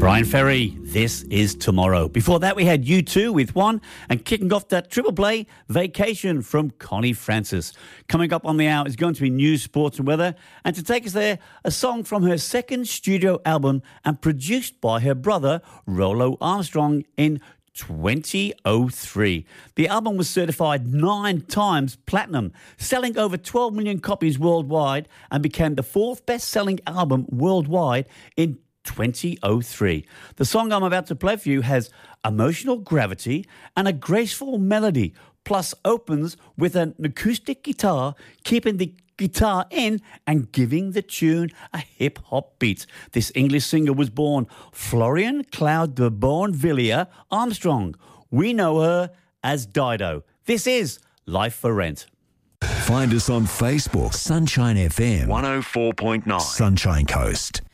Brian Ferry, This Is Tomorrow. Before that, we had U2 with One, and kicking off that triple play, Vacation from Connie Francis. Coming up on the hour is going to be news, sports and weather, and to take us there, a song from her second studio album and produced by her brother, Rollo Armstrong, in 2003. The album was certified 9 times platinum, selling over 12 million copies worldwide, and became the 4th best-selling album worldwide in 2003. The song I'm about to play for you has emotional gravity and a graceful melody, plus opens with an acoustic guitar, keeping the guitar in and giving the tune a hip-hop beat. This English singer was born Florian Cloud de Bournvilliers Armstrong. We know her as Dido. This is Life for Rent. Find us on Facebook, Sunshine FM 104.9 Sunshine Coast.